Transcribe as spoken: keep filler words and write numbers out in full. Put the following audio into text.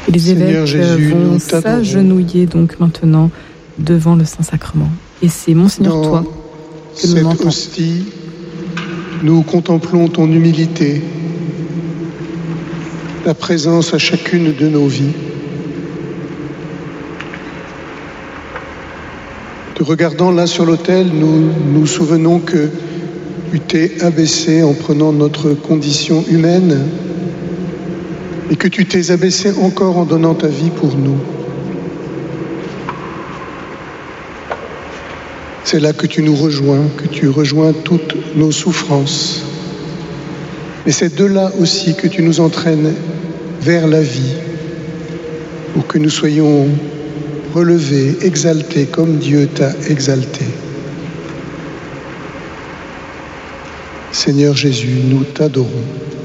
Et les Seigneur évêques Jésus, vont nous t'adorons. s'agenouiller donc maintenant devant le Saint-Sacrement. Et c'est Monseigneur Dans toi que nous cette demandons. hostie, nous contemplons ton humilité, ta présence à chacune de nos vies. Te regardant là sur l'autel, nous nous souvenons que tu t'es abaissé en prenant notre condition humaine et que tu t'es abaissé encore en donnant ta vie pour nous. C'est là que tu nous rejoins, que tu rejoins toutes nos souffrances. Mais c'est de là aussi que tu nous entraînes vers la vie, pour que nous soyons relevés, exaltés comme Dieu t'a exalté. Seigneur Jésus, nous t'adorons.